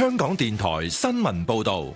香港電台新聞報道。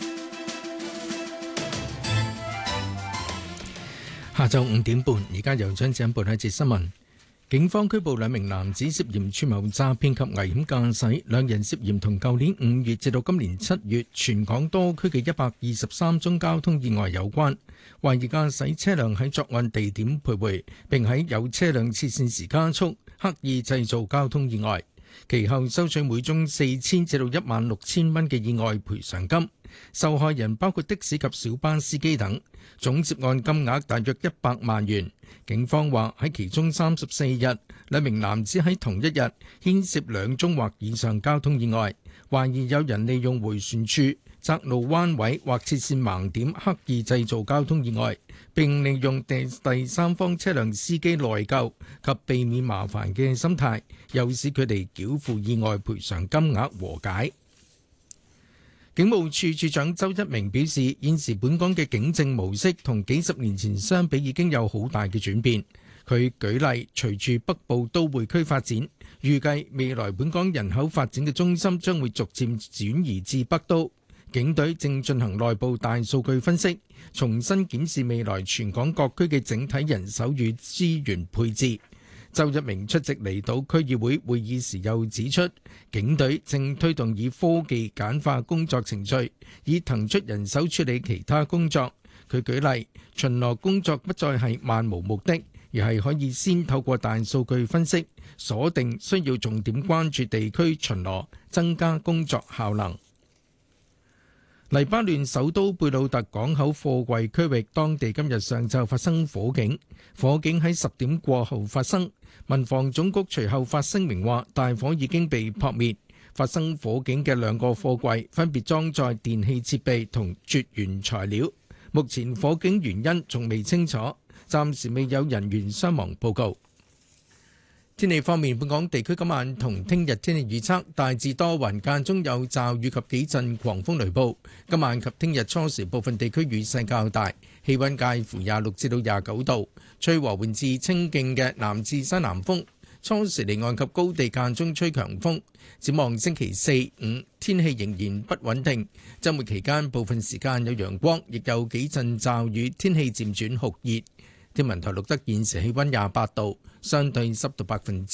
下晝5點半，而家由張子欣報一節新聞。警方拘捕2名男子涉嫌串謀詐騙及危險駕駛，兩人涉嫌同舊年5月至到今年7月全港多區嘅123宗交通意外有關，懷疑駕駛車輛喺作案地點徘徊，並喺有車輛切線時加速，刻意製造交通意外。其後收取每宗4000至到16000蚊嘅意外賠償金，受害人包括的士及小巴司機等，總涉案金額大約100萬元。警方話喺其中34日，2名男子喺同一日牽涉2宗或以上交通意外，懷疑有人利用迴旋處、窄路彎位或切線盲點刻意製造交通意外，並利用第三方車輛司機內疚及避免麻煩嘅心態，誘使佢哋繳付意外賠償金額和解。警務處處長周一鳴表示，現時本港嘅警政模式同幾十年前相比已經有好大嘅轉變。佢舉例，隨住北部都會區發展，預計未來本港人口發展嘅中心將會逐漸轉移至北都。警隊正進行內部大數據分析，重新檢視未來全港各區嘅整體人手與資源配置。周一鳴出席離島區議會會議時又指出，警隊正推動以科技簡化工作程序，以騰出人手處理其他工作。佢舉例，巡邏工作不再係漫無目的，而係可以先透過大數據分析，鎖定需要重點關注地區巡邏，增加工作效能。黎巴嫩首都貝魯特港口貨櫃區域，當地今日上晝發生火警，火警喺10點過後發生。民防總局隨後發聲明話，大火已經被撲滅。發生火警嘅2個貨櫃分別裝載電氣設備同絕緣材料。目前火警原因仲未清楚，暫時未有人員傷亡報告。天氣方面，本港地區今晚同聽日天氣預測大致多雲，間中有驟雨及幾陣狂風雷暴。今晚及聽日初時部分地區雨勢較大，氣溫介乎26至到29度，吹和緩至清勁嘅南至西南風。初時離岸及高地間中吹強風。展望星期4、5天氣仍然不穩定，週末期間部分時間有陽光，亦有幾陣驟雨，天氣漸轉酷熱。天文台錄得現時氣溫28度，相對濕度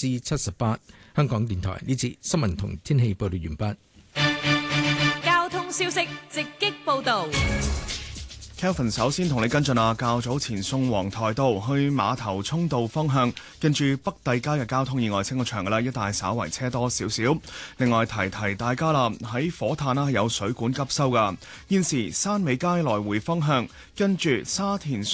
78%。香港電台呢節新聞同天氣報道完畢。交通消息直擊報道。 Kelvin 首先同你跟進啊，較早前宋皇台道去馬頭涌道方向，近住北帝街嘅交通意外清咗場噶啦，一帶稍為車多少少。另外提大家啦，喺火炭啦有水管急修噶，現時山尾街來回方向，跟住沙田